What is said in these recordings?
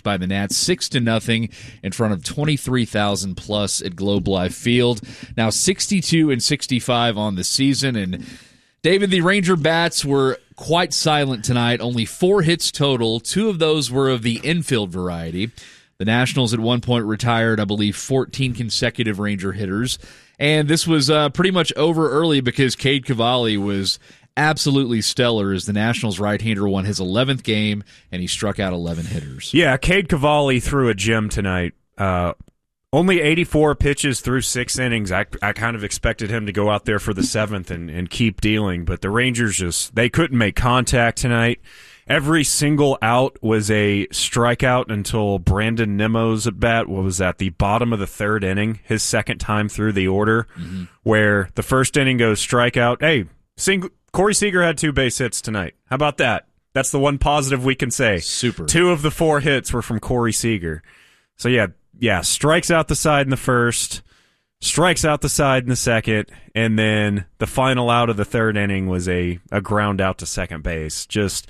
by the Nats, 6-0 in front of 23,000 plus at Globe Life Field. Now 62-65 on the season, and David, the Ranger bats were quite silent tonight. Only 4 hits total. 2 of those were of the infield variety. The Nationals at one point retired, I believe, 14 consecutive Ranger hitters. And this was pretty much over early because Cade Cavalli was absolutely stellar as the Nationals right-hander won his 11th game, and he struck out 11 hitters. Yeah, Cade Cavalli threw a gem tonight. Only 84 pitches through 6 innings. I kind of expected him to go out there for the 7th and keep dealing, but the Rangers they couldn't make contact tonight. Every single out was a strikeout until Brandon Nimmo's at bat was at the bottom of the 3rd inning, his second time through the order, where the first inning goes strikeout. Hey, Corey Seager had 2 base hits tonight. How about that? That's the one positive we can say. Super. 2 of the 4 hits were from Corey Seager. So yeah, strikes out the side in the first, strikes out the side in the second, and then the final out of the 3rd inning was a ground out to second base. Just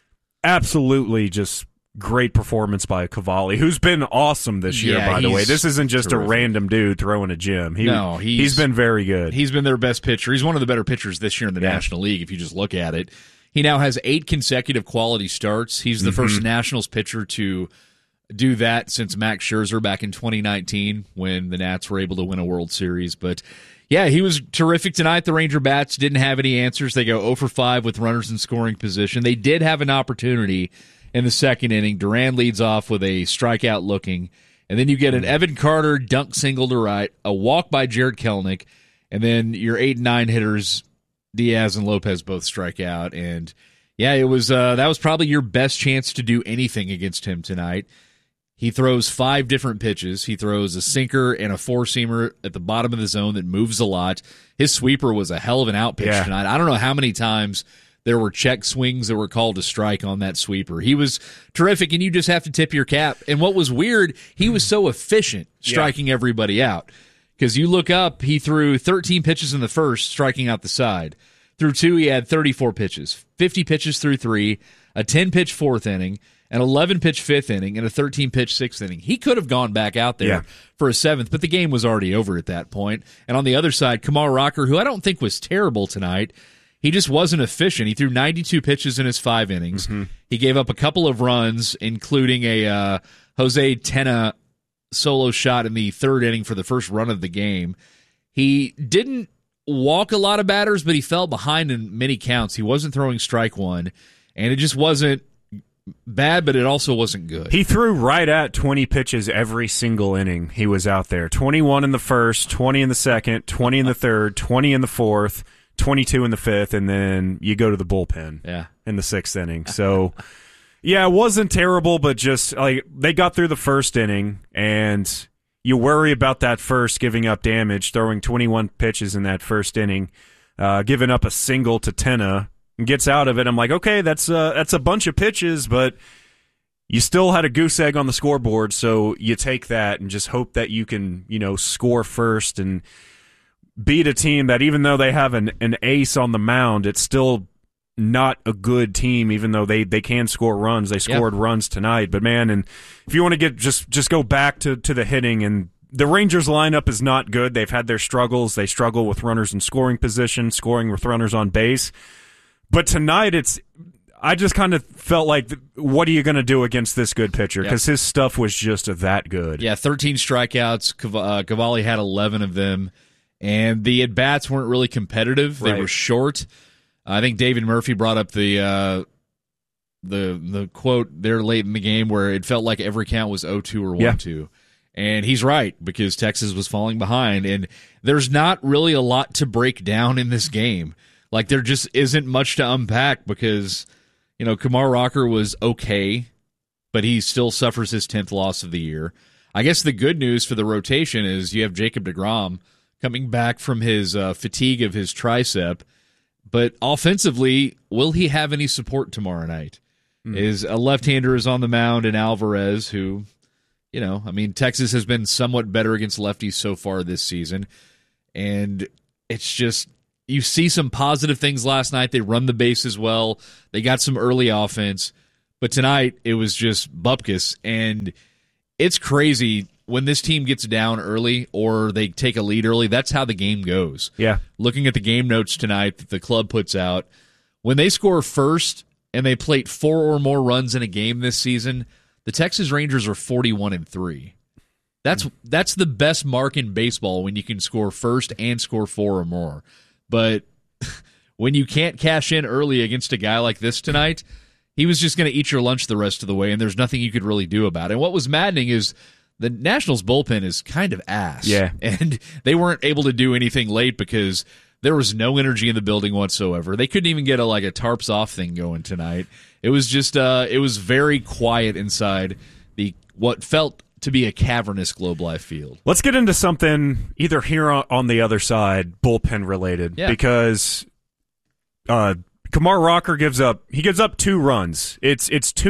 absolutely just great performance by Cavalli, who's been awesome this year, by the way. This isn't just terrific. A random dude throwing a gem. He's been very good. He's been their best pitcher. He's one of the better pitchers this year in the National League, if you just look at it. He now has 8 consecutive quality starts. He's the first Nationals pitcher to do that since Max Scherzer back in 2019 when the Nats were able to win a World Series. But yeah, he was terrific tonight. The Ranger bats didn't have any answers. They go 0 for 5 with runners in scoring position. They did have an opportunity in the second inning. Duran leads off with a strikeout looking, and then you get an Evan Carter dunk single to right, a walk by Jared Kelenic, and then your 8 and 9 hitters, Diaz and Lopez, both strike out. And yeah, it was that was probably your best chance to do anything against him tonight. He throws 5 different pitches. He throws a sinker and a 4-seamer at the bottom of the zone that moves a lot. His sweeper was a hell of an out pitch tonight. I don't know how many times there were check swings that were called to strike on that sweeper. He was terrific, and you just have to tip your cap. And what was weird, he was so efficient striking everybody out. Because you look up, he threw 13 pitches in the first, striking out the side. Through 2, he had 34 pitches. 50 pitches through 3, a 10-pitch 4th inning, an 11-pitch 5th inning, and a 13-pitch 6th inning. He could have gone back out there for a 7th, but the game was already over at that point. And on the other side, Kumar Rocker, who I don't think was terrible tonight, he just wasn't efficient. He threw 92 pitches in his 5 innings. He gave up a couple of runs, including a Jose Tena solo shot in the 3rd inning for the first run of the game. He didn't walk a lot of batters, but he fell behind in many counts. He wasn't throwing strike one, and it just wasn't bad, but it also wasn't good. He threw right at 20 pitches every single inning he was out there. 21 in the first, 20 in the second, 20 in the third, 20 in the fourth, 22 in the fifth, and then you go to the bullpen in the 6th inning. So, yeah, it wasn't terrible, but just like they got through the first inning, and you worry about that first giving up damage, throwing 21 pitches in that first inning, giving up a single to Tena, and gets out of it. I'm like, okay, that's a bunch of pitches, but you still had a goose egg on the scoreboard, so you take that and just hope that you can, score first and beat a team that, even though they have an ace on the mound, it's still not a good team, even though they can score runs. They scored runs tonight. But, man, and if you want to get just go back to the hitting, and the Rangers lineup is not good. They've had their struggles. They struggle with runners in scoring position, scoring with runners on base. But tonight, I just kind of felt like, what are you going to do against this good pitcher? Because his stuff was just that good. Yeah, 13 strikeouts. Cavalli had 11 of them. And the at-bats weren't really competitive. They were short. I think David Murphy brought up the quote there late in the game where it felt like every count was 0-2 or 1-2. And he's right, because Texas was falling behind. And there's not really a lot to break down in this game. Like, there just isn't much to unpack because, Kumar Rocker was okay, but he still suffers his 10th loss of the year. I guess the good news for the rotation is you have Jacob deGrom coming back from his fatigue of his tricep. But offensively, will he have any support tomorrow night? Is a left-hander is on the mound, and Alvarez, who, Texas has been somewhat better against lefties so far this season. And it's just, you see some positive things last night. They run the bases well. They got some early offense. But tonight, it was just bupkis, and it's crazy. When this team gets down early or they take a lead early, that's how the game goes. Yeah. Looking at the game notes tonight that the club puts out, when they score first and they plate 4 or more runs in a game this season, the Texas Rangers are 41-3. That's the best mark in baseball when you can score first and score 4 or more. But when you can't cash in early against a guy like this tonight, he was just going to eat your lunch the rest of the way, and there's nothing you could really do about it. And what was maddening is the Nationals bullpen is kind of ass. Yeah. And they weren't able to do anything late because there was no energy in the building whatsoever. They couldn't even get a tarps off thing going tonight. It was just it was very quiet inside what felt to be a cavernous Globe Life Field. Let's get into something either here on the other side, bullpen related, because Kumar Rocker gives up 2 runs. It's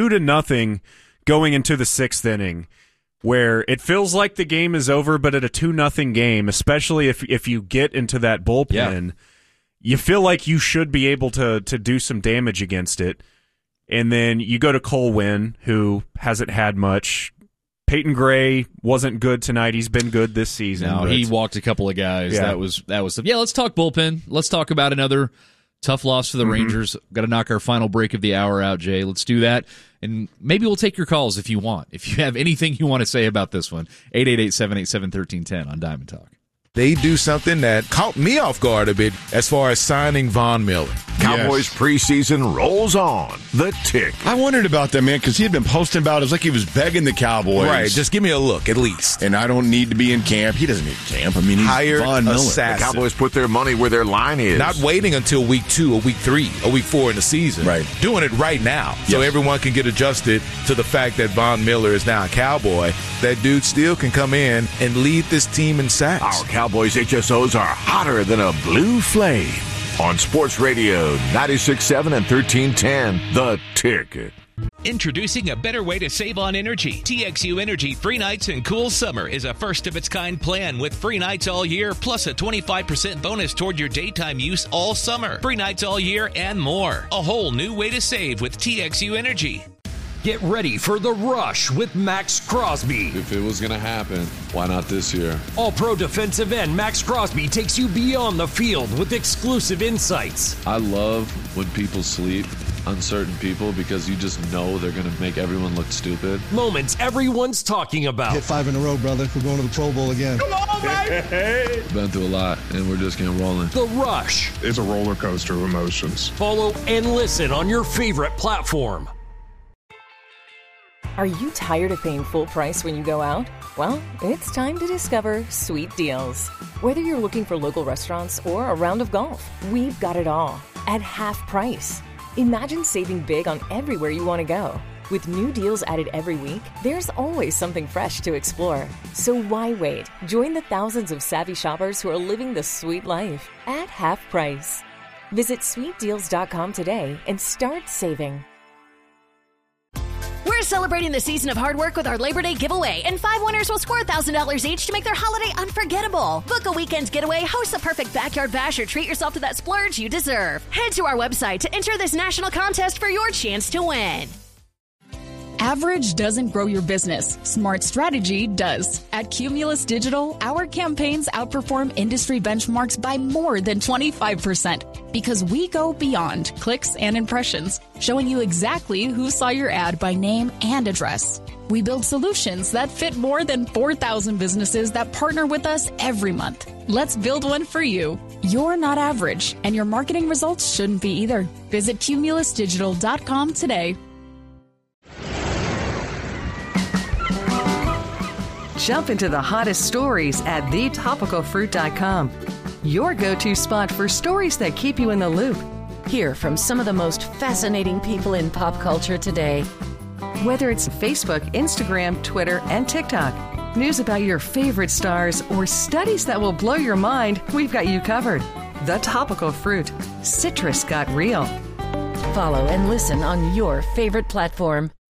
2-0 going into the 6th inning, where it feels like the game is over, but at a 2-0 game, especially if you get into that bullpen, you feel like you should be able to do some damage against it. And then you go to Cole Winn, who hasn't had much. Peyton Gray wasn't good tonight. He's been good this season. No, he walked a couple of guys. Yeah. That was. Let's talk bullpen. Let's talk about another tough loss for the Rangers. Got to knock our final break of the hour out, Jay. Let's do that. And maybe we'll take your calls if you want. If you have anything you want to say about this one, 888-787-1310 on Diamond Talk. They do something that caught me off guard a bit as far as signing Von Miller. Cowboys preseason rolls on. The Tick. I wondered about that, man, because he had been posting about it. It was like he was begging the Cowboys. Right, just give me a look, at least. And I don't need to be in camp. He doesn't need camp. I mean, he's Hired Von Miller. assassin. The Cowboys put their money where their line is. Not waiting until week 2 or week 3 or week 4 in the season. Right. Doing it right now. So everyone can get adjusted to the fact that Von Miller is now a Cowboy. That dude still can come in and lead this team in sacks. Our Cowboys HSOs are hotter than a blue flame. On Sports Radio 96.7 and 1310, The Ticket. Introducing a better way to save on energy. TXU Energy Free Nights and Cool Summer is a first-of-its-kind plan with free nights all year, plus a 25% bonus toward your daytime use all summer. Free nights all year and more. A whole new way to save with TXU Energy. Get ready for The Rush with Max Crosby. If it was going to happen, why not this year? All-Pro defensive end Max Crosby takes you beyond the field with exclusive insights. I love when people sleep on certain people because you just know they're going to make everyone look stupid. Moments everyone's talking about. Hit 5 in a row, brother. We're going to the Pro Bowl again. Come on, baby! Been through a lot, and we're just getting rolling. The Rush. It's a roller coaster of emotions. Follow and listen on your favorite platform. Are you tired of paying full price when you go out? Well, it's time to discover Sweet Deals. Whether you're looking for local restaurants or a round of golf, we've got it all at half price. Imagine saving big on everywhere you want to go. With new deals added every week, there's always something fresh to explore. So why wait? Join the thousands of savvy shoppers who are living the sweet life at half price. Visit sweetdeals.com today and start saving. We're celebrating the season of hard work with our Labor Day giveaway, and 5 winners will score $1,000 each to make their holiday unforgettable. Book a weekend getaway, host a perfect backyard bash, or treat yourself to that splurge you deserve. Head to our website to enter this national contest for your chance to win. Average doesn't grow your business. Smart strategy does. At Cumulus Digital, our campaigns outperform industry benchmarks by more than 25% because we go beyond clicks and impressions, showing you exactly who saw your ad by name and address. We build solutions that fit more than 4,000 businesses that partner with us every month. Let's build one for you. You're not average, and your marketing results shouldn't be either. Visit cumulusdigital.com today. Jump into the hottest stories at thetopicalfruit.com. Your go-to spot for stories that keep you in the loop. Hear from some of the most fascinating people in pop culture today. Whether it's Facebook, Instagram, Twitter, and TikTok, news about your favorite stars, or studies that will blow your mind, we've got you covered. The Topical Fruit. Citrus got real. Follow and listen on your favorite platform.